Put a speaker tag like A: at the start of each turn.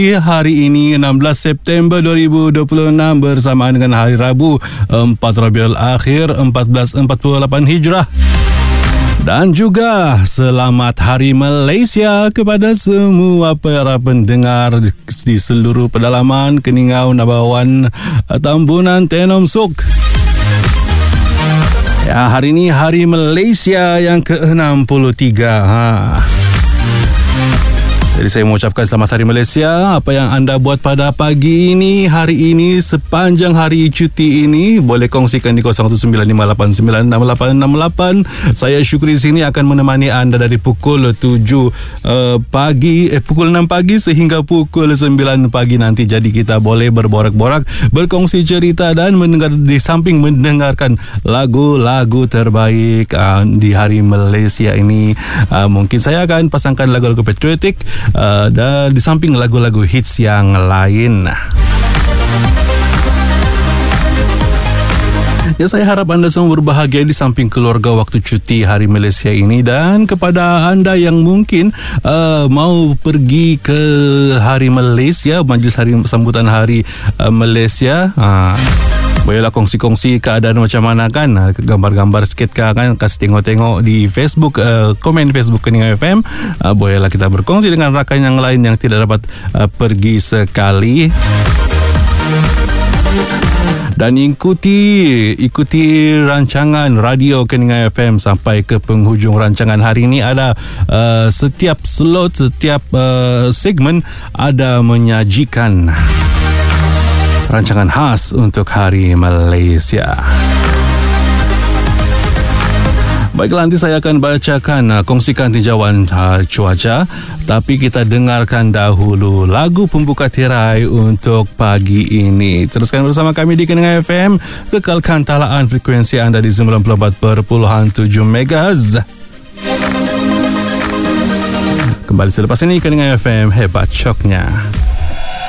A: Hari ini 16 September 2026 bersamaan dengan hari Rabu 4 Rabiul Akhir 1448 Hijrah. Dan juga selamat Hari Malaysia kepada semua para pendengar di seluruh pedalaman Keningau, Nabawan, Tambunan, Tenom Suk. Ya, hari ini Hari Malaysia yang ke-63. Jadi saya mengucapkan selamat Hari Malaysia. Apa yang anda buat pada pagi ini, hari ini, sepanjang hari cuti ini, boleh kongsikan di 0195896868. Saya Syukri sini akan menemani anda dari pukul 7 pagi, pukul 6 pagi sehingga pukul 9 pagi nanti. Jadi kita boleh berborak-borak, berkongsi cerita dan mendengar, di samping mendengarkan lagu-lagu terbaik di Hari Malaysia ini. Mungkin saya akan pasangkan lagu-lagu patriotik dan di samping lagu-lagu hits yang lain. Ya, saya harap anda semua berbahagia di samping keluarga waktu cuti Hari Malaysia ini. Dan kepada anda yang mungkin mau pergi ke Hari Malaysia, majlis hari sambutan Hari Malaysia, bolehlah kongsi-kongsi keadaan macam mana kan, gambar-gambar sikit kan, kasih tengok-tengok di Facebook, komen Facebook Keningau FM. Bolehlah kita berkongsi dengan rakan yang lain yang tidak dapat pergi sekali. Dan ikuti rancangan radio Keningau FM sampai ke penghujung rancangan hari ini. Ada setiap slot, setiap segmen ada menyajikan rancangan khas untuk Hari Malaysia. Baiklah, nanti saya akan bacakan, kongsikan tinjauan cuaca. Tapi kita dengarkan dahulu lagu pembuka tirai untuk pagi ini. Teruskan bersama kami di Keningau FM. Kekalkan talaan frekuensi anda di 94.7 MHz. Kembali selepas ini Keningau FM, hebat syoknya.